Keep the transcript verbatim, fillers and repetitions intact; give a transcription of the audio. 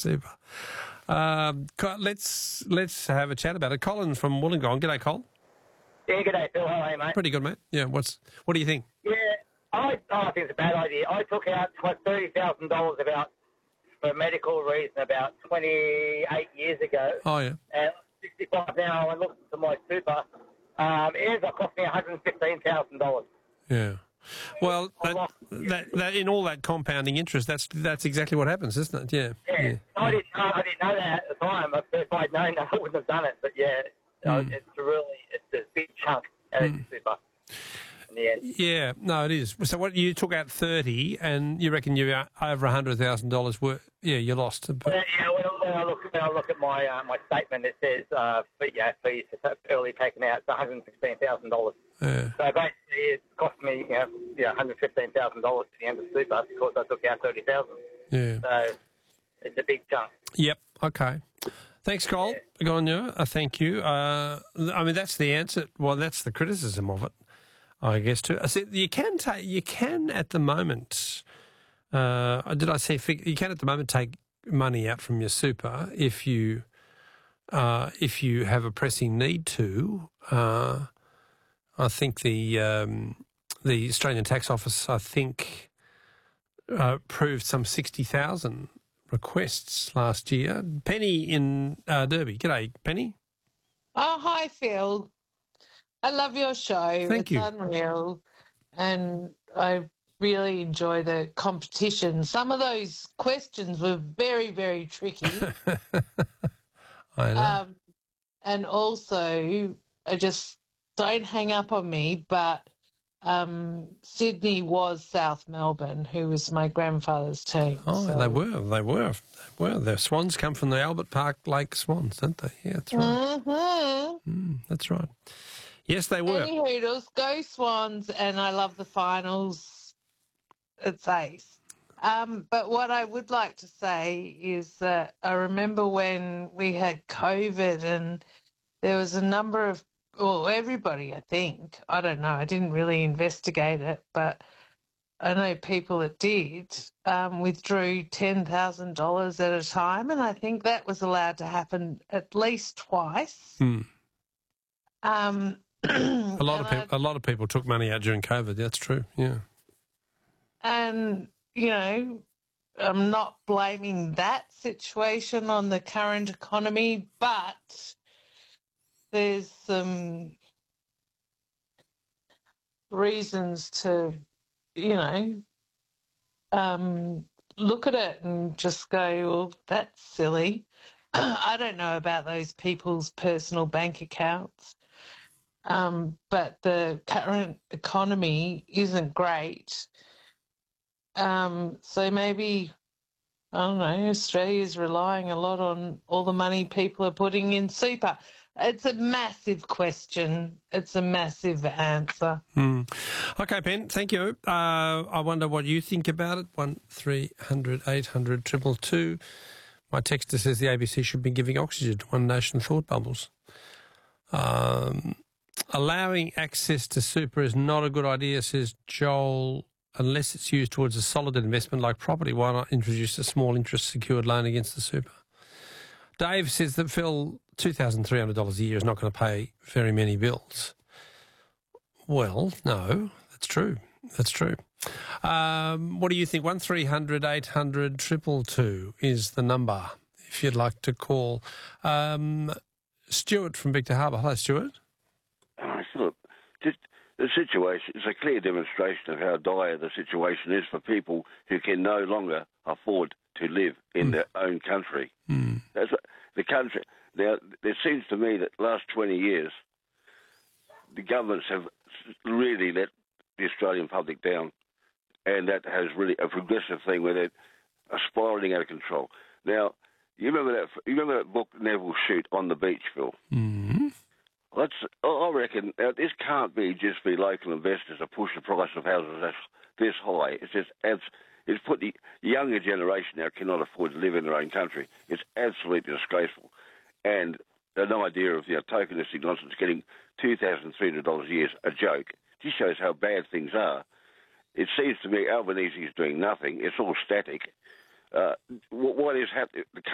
super. Um, Co- let's let's have a chat about it. Colin from Wollongong. G'day, Col. Yeah, g'day, Phil. How are you, mate? Pretty good, mate. Yeah, what's what do you think? Yeah, I, oh, I think it's a bad idea. I took out thirty thousand dollars about for a medical reason about twenty-eight years ago. Oh, yeah. And I'm sixty-five now, and looking for my super. Um, it ends up costing me one hundred fifteen thousand dollars. Yeah. Well, I that, lost- that, that in all that compounding interest, that's that's exactly what happens, isn't it? Yeah. Yeah, yeah. I didn't know. I didn't know that at the time. If I'd known, I wouldn't have done it. But yeah, Mm. it's really it's a big chunk out of Mm. the super in the end. Yeah, no, it is. So what you took out thirty, and you reckon you're over a hundred thousand dollars worth? Yeah, you lost. Well, yeah, when I, when I look when I look at my uh, my statement, it says uh, fee, yeah, fees early taken out. It's one hundred fifteen thousand dollars. Yeah. So basically, it cost me, you know, yeah, one hundred fifteen thousand dollars at the end of super because I took out thirty thousand. Yeah. So it's a big chunk. Yep. Okay. Thanks, Cole. Yeah. Good on you. Uh, thank you. Uh, I mean, that's the answer. Well, that's the criticism of it, I guess. Too. I said you can take. You can at the moment. Uh, did I say fig- you can at the moment take money out from your super if you uh, if you have a pressing need to. Uh, I think the um, the Australian Tax Office, I think, uh, proved some sixty thousand requests last year. Penny in uh, Derby. G'day, Penny. Oh, hi, Phil. I love your show. Thank it's you. unreal. And I really enjoy the competition. Some of those questions were very, very tricky. I know. um, and also, I just don't hang up on me, but um, Sydney was South Melbourne, who was my grandfather's team. oh, so- they were. They were. They were. The Swans come from the Albert Park Lake Swans, don't they? Yeah, that's right. Mhm. Mm, that's right. Yes, they were. Any Hoodles, go Swans, and I love the finals. It's ace. Um, but what I would like to say is that I remember when we had COVID and there was a number of, well, everybody, I think, I don't know, I didn't really investigate it, but I know people that did, um, withdrew ten thousand dollars at a time, and I think that was allowed to happen at least twice. Hmm. Um, A lot of and I- people. A lot of people took money out during COVID. That's true. Yeah. And, you know, I'm not blaming that situation on the current economy, but there's some reasons to, you know, um, look at it and just go, well, that's silly. I don't know about those people's personal bank accounts. Um, but the current economy isn't great. Um, so maybe, I don't know, Australia's relying a lot on all the money people are putting in super. It's a massive question. It's a massive answer. Hmm. Okay, Ben. Thank you. Uh, I wonder what you think about it. One three hundred eight hundred triple two. My texter says the A B C should be giving oxygen to One Nation thought bubbles. Um, allowing access to super is not a good idea, says Joel, unless it's used towards a solid investment like property. Why not introduce a small interest secured loan against the super? Dave says that, Phil, two thousand three hundred dollars a year is not going to pay very many bills. Well, no, that's true. That's true. Um, what do you think? one three hundred eight hundred triple two is the number if you'd like to call. Um, Stuart from Victor Harbour. Hello, Stuart. I thought just the situation is a clear demonstration of how dire the situation is for people who can no longer afford to live in mm. their own country. Mm. That's what, the country. Now, it seems to me that the last twenty years, the governments have really let the Australian public down, and that has really a progressive thing where they're spiralling out of control. Now, you remember that? You remember that book Neville Shute on the beach, Phil? Mm. Let's, I reckon now, this can't be just be local investors to push the price of houses this, this high. It's just it's, it's put the younger generation now cannot afford to live in their own country. It's absolutely disgraceful. And an idea of you know, tokenistic nonsense, getting two thousand three hundred dollars a year is a joke. This shows how bad things are. It seems to me Albanese is doing nothing. It's all static. Uh, what is happening?